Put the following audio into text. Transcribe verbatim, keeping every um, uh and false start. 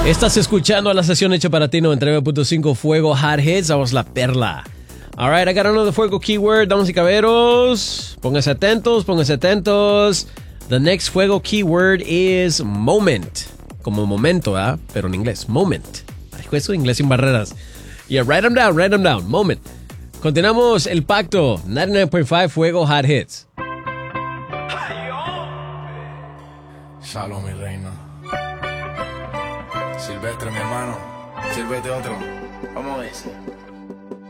Estás escuchando la sesión hecha para ti noventa y nueve punto cinco Fuego Hot Hits. Vamos la perla. Alright, I got another Fuego keyword, damas y caballeros. Pónganse atentos, pónganse atentos. The next Fuego keyword is moment. Como momento, ¿ah? ¿eh? Pero en inglés. Moment. Ay, eso inglés sin barreras. Yeah, write them down, write them down. Moment. Continuamos el pacto. noventa y nueve punto cinco Fuego Hot Hits. Shalom, mi reina. Silvestre, mi hermano. Sírvete otro. Vamos a ver.